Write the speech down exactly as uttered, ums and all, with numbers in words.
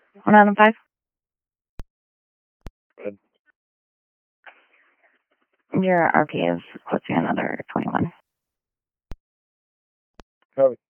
One out of five. Good. Your R P is close to another twenty-one. Copy.